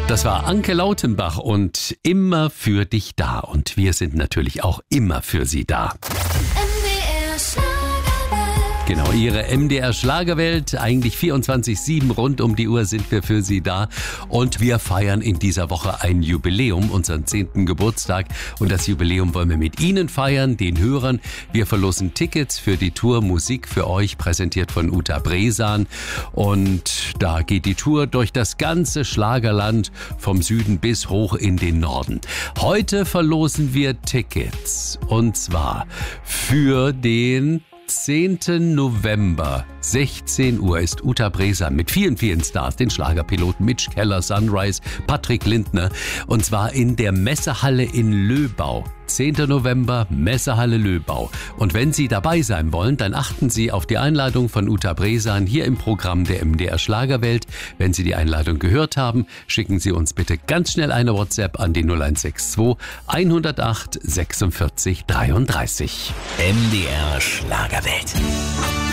Das war Anke Lautenbach und immer für dich da. Und wir sind natürlich auch immer für Sie da. MDR Schlagerwelt. Genau, Ihre MDR Schlagerwelt. Eigentlich 24/7 rund um die Uhr sind wir für Sie da. Und wir feiern in dieser Woche ein Jubiläum, unseren 10. Geburtstag. Und das Jubiläum wollen wir mit Ihnen feiern, den Hörern. Wir verlosen Tickets für die Tour Musik für euch, präsentiert von Uta Bresan. Und da geht die Tour durch das ganze Schlagerland, vom Süden bis hoch in den Norden. Heute verlosen wir Tickets. Und zwar für den 10. November, 16 Uhr, ist Uta Bresan mit vielen, vielen Stars, den Schlagerpiloten Mitch Keller, Sunrise, Patrick Lindner, und zwar in der Messehalle in Löbau. 10. November, Messehalle Löbau. Und wenn Sie dabei sein wollen, dann achten Sie auf die Einladung von Uta Bresan hier im Programm der MDR Schlagerwelt. Wenn Sie die Einladung gehört haben, schicken Sie uns bitte ganz schnell eine WhatsApp an die 0162 108 46 33. MDR Schlagerwelt.